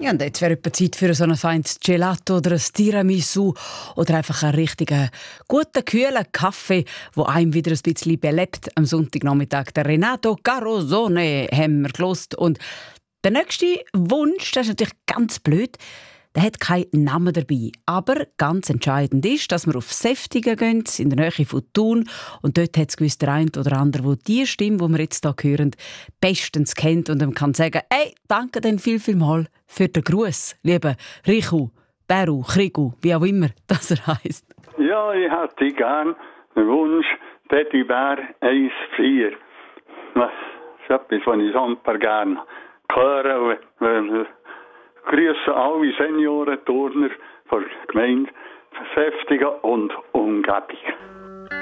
Ja, und jetzt wäre etwa Zeit für so ein feines Gelato oder ein Tiramisu oder einfach einen richtigen, guten, kühlen Kaffee, der einem wieder ein bisschen belebt. Am Sonntagnachmittag der Renato Carosone haben wir gelost. Und der nächste Wunsch, das ist natürlich ganz blöd, der hat keinen Namen dabei. Aber ganz entscheidend ist, dass wir auf Säftigen gehen, in der Nähe von Thun. Und dort hat es gewiss der eine oder andere, der die Stimme, die wir jetzt hier hören, bestens kennt und ihm kann sagen, «Hey, danke denn viel mal für den Gruß, lieber Richu, Beru, Krigu, wie auch immer das heisst.» Ja, ich hätte gern den Wunsch, Teddybär 1,4. Das ist etwas, was ich super gerne höre. Grüße alle Senioren-Turner der Gemeinde Säftigen und Umgebung.